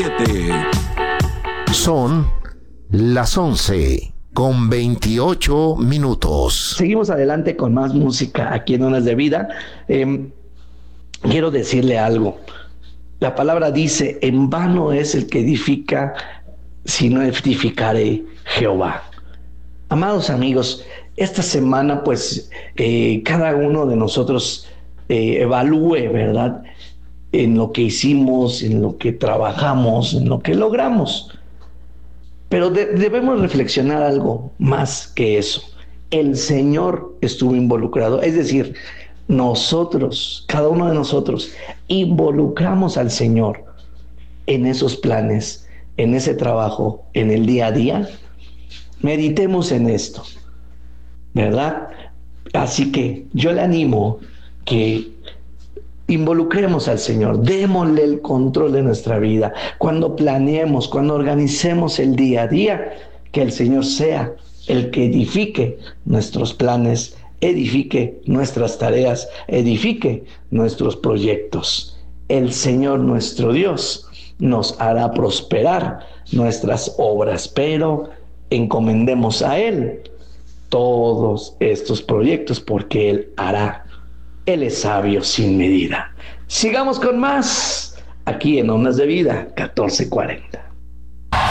Son las 11:28. Seguimos adelante con más música aquí en Ondas de Vida. Quiero decirle algo. La palabra dice: en vano es el que edifica, si no edificare Jehová. Amados amigos, esta semana pues cada uno de nosotros evalúe, ¿verdad?, en lo que hicimos, en lo que trabajamos, en lo que logramos. Pero debemos reflexionar algo más que eso. El Señor estuvo involucrado, es decir, nosotros, cada uno de nosotros, involucramos al Señor en esos planes, en ese trabajo, en el día a día. Meditemos en esto, ¿verdad? Así que yo le animo que involucremos al Señor, démosle el control de nuestra vida. Cuando planeemos, cuando organicemos el día a día, que el Señor sea el que edifique nuestros planes, edifique nuestras tareas, edifique nuestros proyectos. El Señor nuestro Dios nos hará prosperar nuestras obras, pero encomendemos a Él todos estos proyectos porque Él hará. Él es sabio sin medida. Sigamos con más aquí en Ondas de Vida 1440.